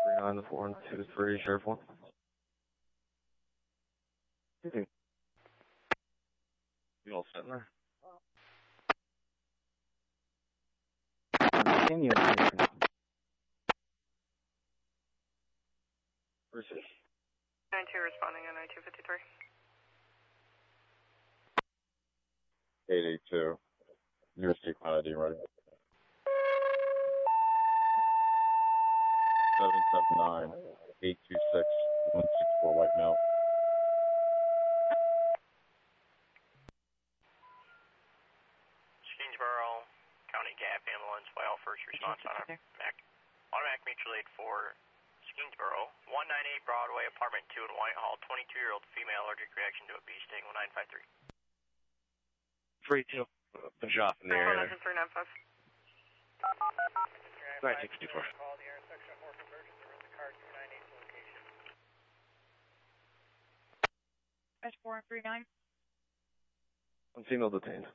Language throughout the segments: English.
39 to 4123, Sheriff 1. You all set there? Continue. 92 responding on 9253. 882. Nearest Equine ID ready. 779 826 164 White Mill. Skingsboro County Gap Ambulance by all first response on automatic mutual aid for Skingsboro, 198 Broadway, apartment 2 in Whitehall, 22-year-old female allergic reaction to a bee sting, 1953. 3-2. Push off in the area. 395. 1954. Call the intersection of Morphin Merchants and rent the car 298 location. S4 and 39. One female detained.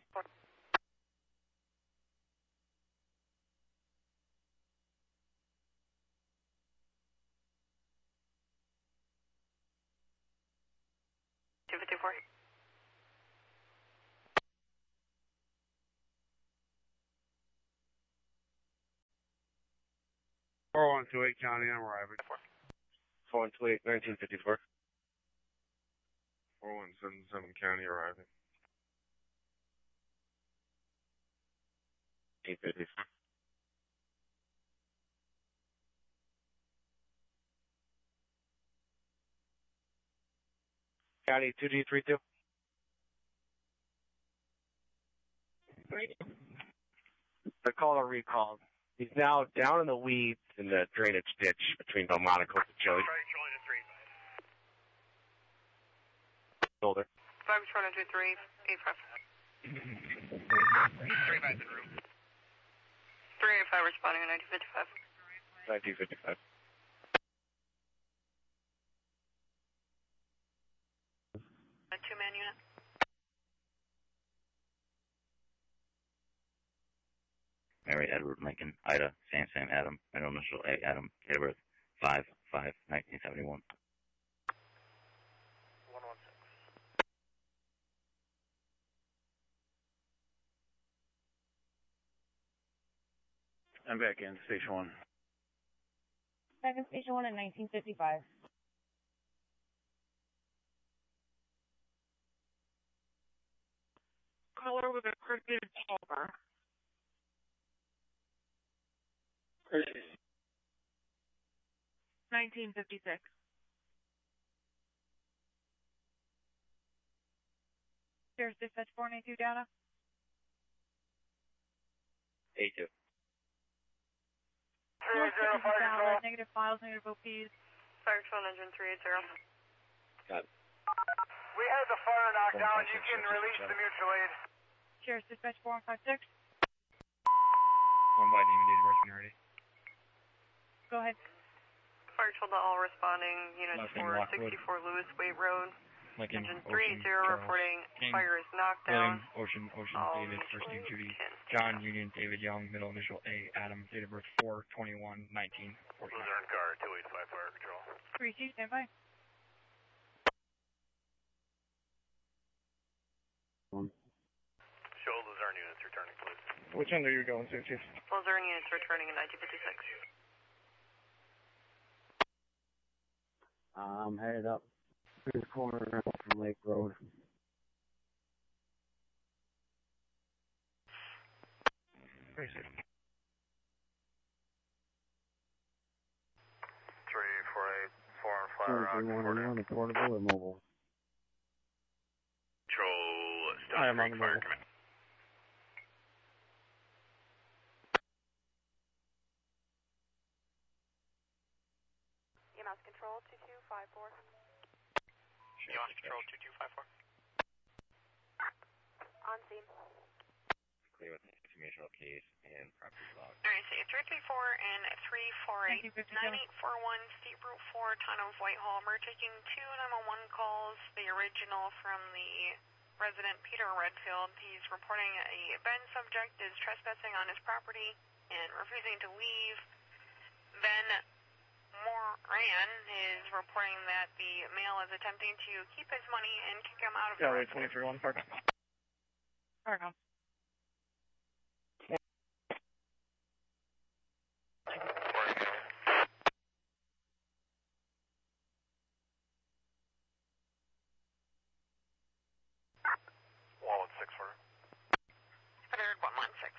To 8 County, I'm arriving. 4128, 1954. 4177 County, arriving. 854. County 2G32. The caller recalled. He's now down in the weeds in the drainage ditch between Delmonico and Chili. Shoulder. 52123, 85. 385 responding on 1955. 1955. A two-man unit. Mary Edward Lincoln, Ida, Sam Adam, middle initial A Adam, date of birth 5/5/1971. 116. I'm back in Station 1. Back in Station 1 in 1955. Caller with a crooked shoulder. 1956. There's dispatch 492 data. 82. Valid, negative files, negative OPs. Fire control engine 380. Got it. We had the fire knockdown. You can release the mutual aid. Sheriff's dispatch 4156. One by name and date of birth when you're ready. Go ahead. Fire control to all responding units for 64 Lewis Wade Road. Lincoln, Engine Ocean, 30 Charles, reporting King, fire is knocked down. William, Ocean, All David, first name mutual Judy, aid. John, Union, David Young, middle initial A, Adam, date of birth 4/21/1949. Luzerne car 285 fire control. 3-2, stand by. Show Luzerne units returning, please. Which end are you going to, Chief? Luzerne units returning in 1956. I'm headed up through the corner from Lake Road. Very safe. 348, 4 and Flat Rock. 231, portable or mobile? Control, I Stone am on Creek the Fire mobile. Command. EMS control 2254. EMS control 2254. On scene. Clear with informational case and property log. Alright, so 334 and 348. 9841 Steep Route 4, town of Whitehall. We're taking 2 911 calls. The original from the resident Peter Redfield. He's reporting a Ben subject is trespassing on his property and refusing to leave. Ben, more reporting that the male is attempting to keep his money and kick him out of Yeah, the 23-1 park. Arkham. Third 116.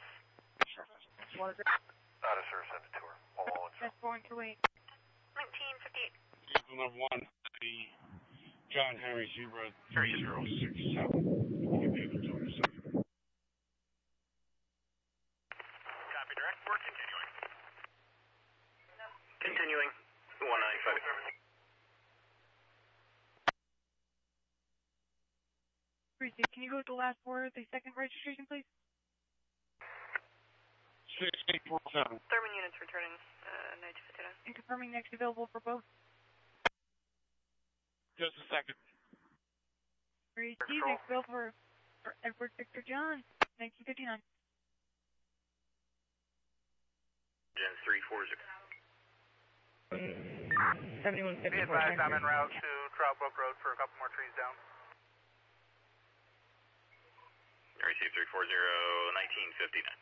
Out of service, send it to her. That's 428. 1958. Vehicle number 1, the John Henry Zebra 3067. Vehicle 207. Copy direct, we're continuing. Continuing. 195. 36, can you go to the last four of the second registration, please? 6847. Thurman units returning 9259. And confirming next available for both. Just a second. Steve, next available for Edward Victor John, 1959. Gen 340. 7154. Be advised, I'm en route to Troutbrook Road for a couple more trees down. Receive 340, 1959.